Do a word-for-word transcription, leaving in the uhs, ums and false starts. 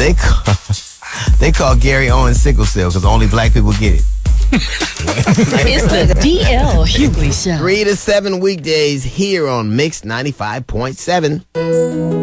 They call, they call Gary Owens sickle cell because only black people get it. It's the D L Hughley Show. Three to seven weekdays here on Mix ninety-five point seven.